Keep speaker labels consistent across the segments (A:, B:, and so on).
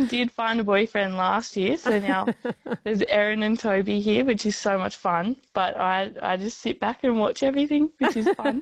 A: did find a boyfriend last year, so now there's Erin and Toby here, which is so much fun. But I just sit back and watch everything, which is fun.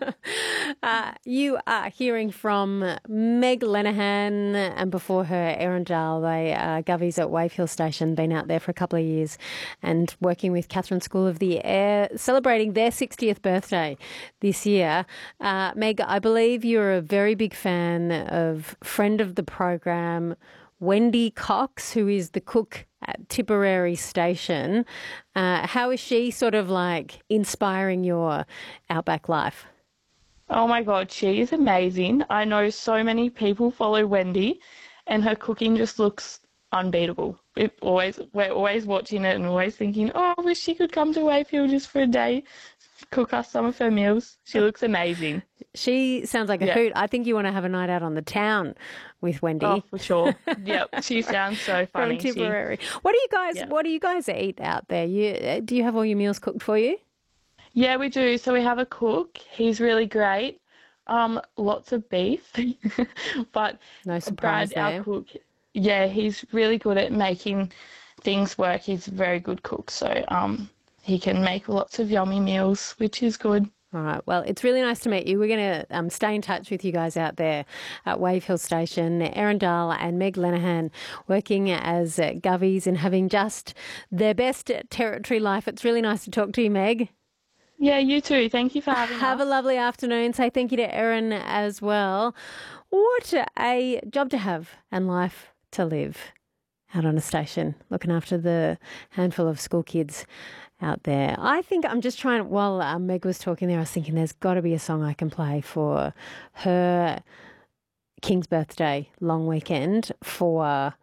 B: You are hearing from Meg Lenehan, and before her, Erin Dahl. They are Govies at Wave Hill Station, been out there for a couple of years and working with Catherine School of the Air, celebrating their 60th birthday this year. Meg, I believe you're a very big fan of friend of the program, Wendy Cox, who is the cook at Tipperary Station. How is she sort of like inspiring your outback life?
A: Oh my God, she is amazing. I know so many people follow Wendy, and her cooking just looks unbeatable. We're always watching it and always thinking, oh, I wish she could come to Wakefield just for a day, cook us some of her meals. She looks amazing.
B: She sounds like a hoot. I think you want to have a night out on the town with Wendy.
A: Oh, for sure. Yep, she sounds so funny.
B: From Tipperary. What do you guys eat out there? Do you have all your meals cooked for you?
A: Yeah, we do. So we have a cook. He's really great. Lots of beef. But
B: no surprise
A: Brad, our cook, yeah, he's really good at making things work. He's a very good cook. So he can make lots of yummy meals, which is good.
B: All right. Well, it's really nice to meet you. We're going to stay in touch with you guys out there at Wave Hill Station. Erin Dahl and Meg Lenehan working as Govies and having just their best territory life. It's really nice to talk to you, Meg.
A: Yeah, you too. Thank you for having us.
B: Have a lovely afternoon. Say thank you to Erin as well. What a job to have and life to live out on a station, looking after the handful of school kids out there. I think I'm just trying, while Meg was talking there, I was thinking there's got to be a song I can play for her King's birthday long weekend for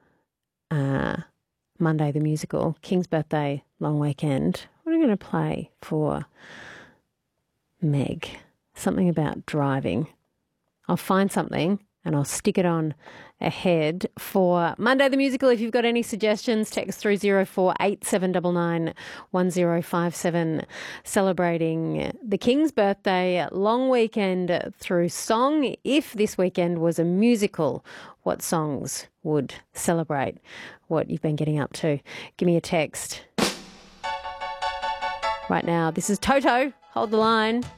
B: Monday the musical. King's birthday long weekend. What am I going to play for Meg? Something about driving. I'll find something and I'll stick it on ahead for Monday the musical. If you've got any suggestions, text 304-8799-1057, celebrating the King's birthday long weekend through song. If this weekend was a musical, what songs would celebrate what you've been getting up to? Give me a text. Right now, this is Toto. Hold the line.